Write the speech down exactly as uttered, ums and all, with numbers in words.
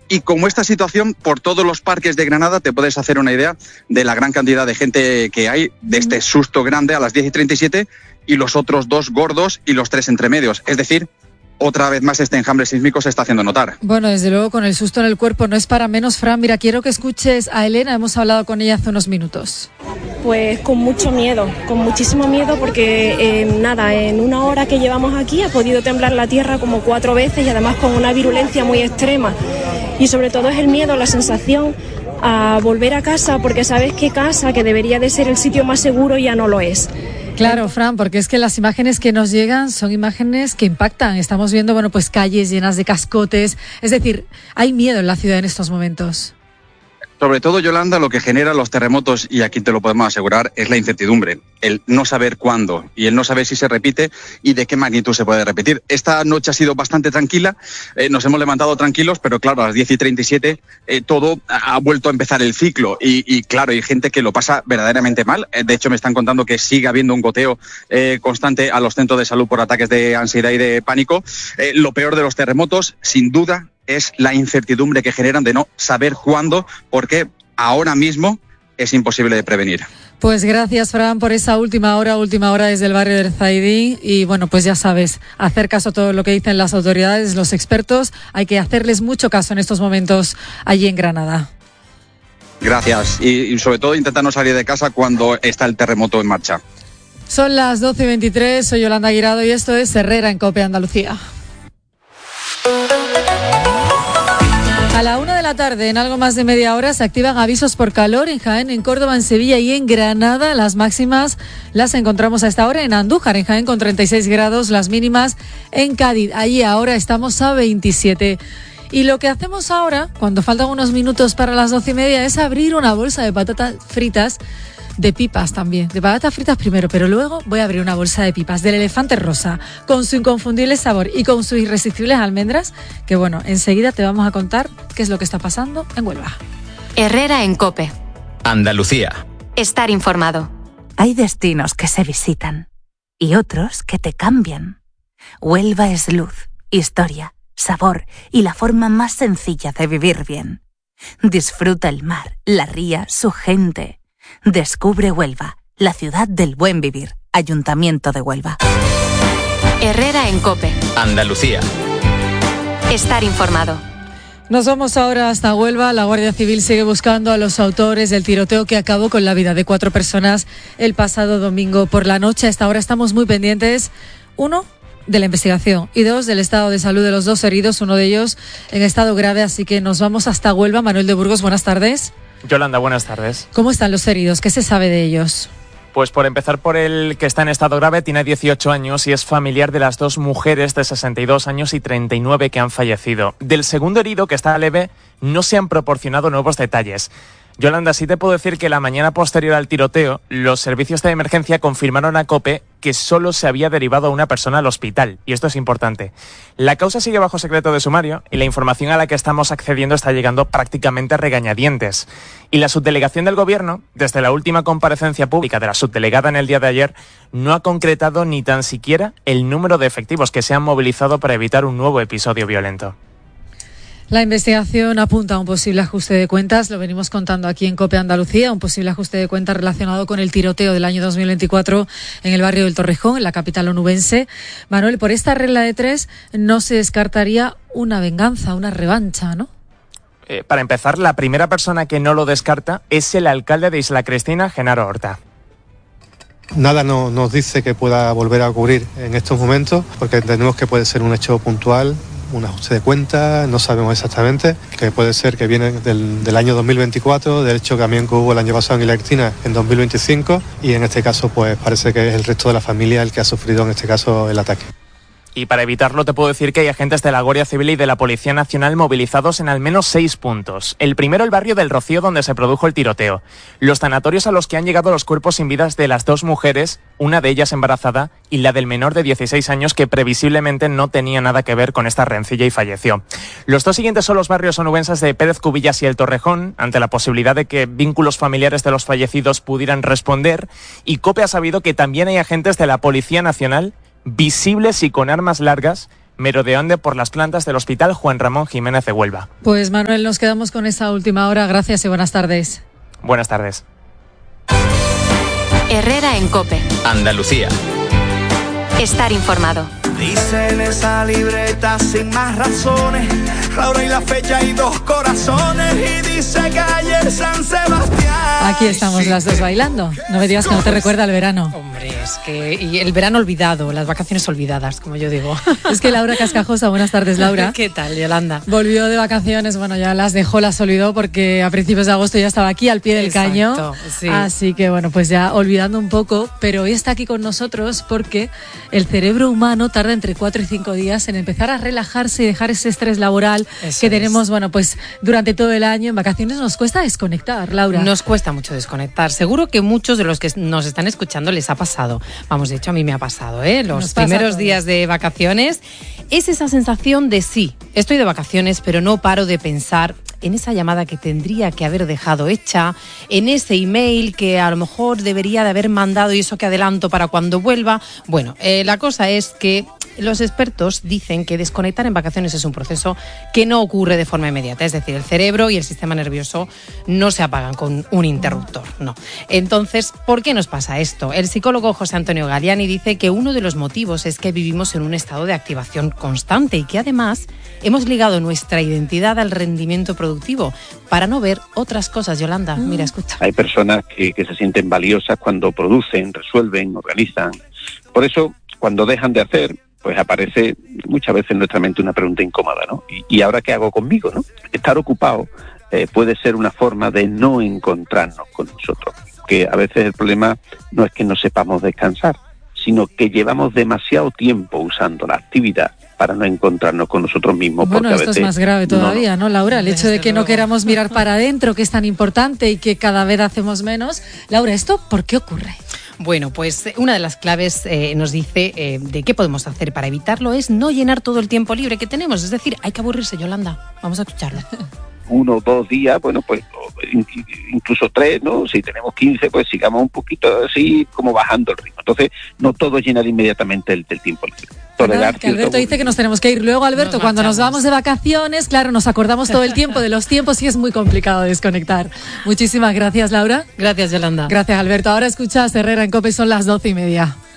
Y como esta situación, por todos los parques de Granada, te puedes hacer una idea de la gran cantidad de gente que hay, de este susto grande a las diez y treinta y siete y los otros dos gordos y los tres entremedios. Es decir, otra vez más este enjambre sísmico se está haciendo notar. Bueno, desde luego con el susto en el cuerpo no es para menos. Fran, mira, quiero que escuches a Elena, hemos hablado con ella hace unos minutos. Pues con mucho miedo, con muchísimo miedo porque eh, nada, en una hora que llevamos aquí ha podido temblar la tierra como cuatro veces y además con una virulencia muy extrema. Y sobre todo es el miedo, la sensación a volver a casa porque sabes que casa, que debería de ser el sitio más seguro, ya no lo es. Claro, Fran, porque es que las imágenes que nos llegan son imágenes que impactan. Estamos viendo, bueno, pues calles llenas de cascotes. Es decir, hay miedo en la ciudad en estos momentos. Sobre todo, Yolanda, lo que genera los terremotos, y aquí te lo podemos asegurar, es la incertidumbre, el no saber cuándo y el no saber si se repite y de qué magnitud se puede repetir. Esta noche ha sido bastante tranquila, eh, nos hemos levantado tranquilos, pero claro, a las diez y treinta y siete eh, todo ha vuelto a empezar el ciclo y, y claro, hay gente que lo pasa verdaderamente mal. De hecho, me están contando que sigue habiendo un goteo eh, constante a los centros de salud por ataques de ansiedad y de pánico. Eh, lo peor de los terremotos, sin duda, es la incertidumbre que generan de no saber cuándo, porque ahora mismo es imposible de prevenir. Pues gracias, Fran, por esa última hora, última hora desde el barrio del Zaidín. Y bueno, pues ya sabes, hacer caso a todo lo que dicen las autoridades, los expertos. Hay que hacerles mucho caso en estos momentos allí en Granada. Gracias. Y, y sobre todo intentar no salir de casa cuando está el terremoto en marcha. Son las doce y veintitrés, soy Yolanda Guirado y esto es Herrera en COPE Andalucía. A la una de la tarde, en algo más de media hora, se activan avisos por calor en Jaén, en Córdoba, en Sevilla y en Granada. Las máximas las encontramos a esta hora en Andújar, en Jaén con treinta y seis grados, las mínimas en Cádiz. Allí ahora estamos a veintisiete. Y lo que hacemos ahora, cuando faltan unos minutos para las doce y media, es abrir una bolsa de patatas fritas, de pipas también, de patatas fritas primero, pero luego voy a abrir una bolsa de pipas del Elefante Rosa, con su inconfundible sabor y con sus irresistibles almendras, que bueno, enseguida te vamos a contar qué es lo que está pasando en Huelva. Herrera en COPE. Andalucía. Estar informado. Hay destinos que se visitan y otros que te cambian. Huelva es luz, historia, sabor y la forma más sencilla de vivir bien. Disfruta el mar, la ría, su gente. Descubre Huelva, la ciudad del buen vivir. Ayuntamiento de Huelva. Herrera en COPE. Andalucía. Estar informado. Nos vamos ahora hasta Huelva. La Guardia Civil sigue buscando a los autores del tiroteo que acabó con la vida de cuatro personas el pasado domingo por la noche. Hasta ahora estamos muy pendientes. Uno, de la investigación y dos, del estado de salud de los dos heridos, uno de ellos en estado grave. Así que nos vamos hasta Huelva. Manuel de Burgos, buenas tardes. Yolanda, buenas tardes. ¿Cómo están los heridos? ¿Qué se sabe de ellos? Pues por empezar por el que está en estado grave, tiene dieciocho años y es familiar de las dos mujeres de sesenta y dos años y treinta y nueve que han fallecido. Del segundo herido, que está leve, no se han proporcionado nuevos detalles. Yolanda, sí te puedo decir que la mañana posterior al tiroteo, los servicios de emergencia confirmaron a COPE que solo se había derivado a una persona al hospital, y esto es importante. La causa sigue bajo secreto de sumario y la información a la que estamos accediendo está llegando prácticamente a regañadientes. Y la subdelegación del Gobierno, desde la última comparecencia pública de la subdelegada en el día de ayer, no ha concretado ni tan siquiera el número de efectivos que se han movilizado para evitar un nuevo episodio violento. La investigación apunta a un posible ajuste de cuentas, lo venimos contando aquí en COPE Andalucía, un posible ajuste de cuentas relacionado con el tiroteo del año dos mil veinticuatro en el barrio del Torrejón, en la capital onubense. Manuel, por esta regla de tres no se descartaría una venganza, una revancha, ¿no? Eh, para empezar, la primera persona que no lo descarta es el alcalde de Isla Cristina, Genaro Horta. Nada no, nos dice que pueda volver a ocurrir en estos momentos, porque entendemos que puede ser un hecho puntual, un ajuste de cuentas, no sabemos exactamente, que puede ser que viene del, del año dos mil veinticuatro, de hecho también que hubo el año pasado en Isla Cristina en dos mil veinticinco, y en este caso pues parece que es el resto de la familia el que ha sufrido en este caso el ataque. Y para evitarlo te puedo decir que hay agentes de la Guardia Civil y de la Policía Nacional movilizados en al menos seis puntos. El primero, el barrio del Rocío, donde se produjo el tiroteo. Los tanatorios a los que han llegado los cuerpos sin vidas de las dos mujeres, una de ellas embarazada y la del menor de dieciséis años que previsiblemente no tenía nada que ver con esta rencilla y falleció. Los dos siguientes son los barrios onubenses de Pérez Cubillas y El Torrejón, ante la posibilidad de que vínculos familiares de los fallecidos pudieran responder, y COPE ha sabido que también hay agentes de la Policía Nacional visibles y con armas largas merodeando por las plantas del Hospital Juan Ramón Jiménez de Huelva. Pues Manuel, nos quedamos con esa última hora. Gracias y buenas tardes. Buenas tardes. Herrera en COPE. Andalucía. Estar informado. Dice en esa libreta sin más razones, la hora y la fecha y dos corazones, y dice que ayer San Sebastián. Aquí estamos las dos bailando. No me digas que no te recuerda el verano. Hombre, es que y el verano olvidado, las vacaciones olvidadas, como yo digo. Es que Laura Cascajosa, buenas tardes, Laura. ¿Qué tal, Yolanda? Volvió de vacaciones, bueno, ya las dejó, las olvidó porque a principios de agosto ya estaba aquí al pie del Exacto, caño. Sí. Así que bueno, pues ya olvidando un poco, pero hoy está aquí con nosotros porque el cerebro humano tarda entre cuatro y cinco días en empezar a relajarse y dejar ese estrés laboral Eso que tenemos, es. bueno, pues durante todo el año. En vacaciones nos cuesta desconectar, Laura. Nos cuesta mucho desconectar. Seguro que muchos de los que nos están escuchando les ha pasado. Vamos, de hecho a mí me ha pasado, ¿eh? Los Nos pasa primeros todo. días de vacaciones es esa sensación de sí, estoy de vacaciones, pero no paro de pensar en esa llamada que tendría que haber dejado hecha, en ese email que a lo mejor debería de haber mandado y eso que adelanto para cuando vuelva. Bueno, eh, la cosa es que los expertos dicen que desconectar en vacaciones es un proceso que no ocurre de forma inmediata. Es decir, el cerebro y el sistema nervioso no se apagan con un interruptor, no. Entonces, ¿por qué nos pasa esto? El psicólogo José Antonio Galiani dice que uno de los motivos es que vivimos en un estado de activación constante y que además hemos ligado nuestra identidad al rendimiento productivo para no ver otras cosas. Yolanda, mm. mira, escucha. Hay personas que, que se sienten valiosas cuando producen, resuelven, organizan. Por eso, cuando dejan de hacer, pues aparece muchas veces en nuestra mente una pregunta incómoda, ¿no? ¿Y, y ahora qué hago conmigo, no? Estar ocupado eh, puede ser una forma de no encontrarnos con nosotros. Que a veces el problema no es que no sepamos descansar, sino que llevamos demasiado tiempo usando la actividad para no encontrarnos con nosotros mismos. Bueno, porque esto a veces es más grave todavía, ¿no, ¿no Laura? El hecho de que no queramos mirar para adentro, que es tan importante y que cada vez hacemos menos. Laura, ¿esto por qué ocurre? Bueno, pues una de las claves eh, nos dice eh, de qué podemos hacer para evitarlo es no llenar todo el tiempo libre que tenemos. Es decir, hay que aburrirse, Yolanda. Vamos a escucharlo. Uno o dos días, bueno, pues incluso tres, ¿no? Si tenemos quince, pues sigamos un poquito así como bajando el ritmo. Entonces, no todo llenar inmediatamente el, el tiempo libre. Nada, que Alberto dice que nos tenemos que ir. Luego, Alberto, nos cuando nos vamos de vacaciones, claro, nos acordamos todo el tiempo de los tiempos y es muy complicado desconectar. Muchísimas gracias, Laura. Gracias, Yolanda. Gracias, Alberto. Ahora escuchas Herrera en COPE, son las doce y media.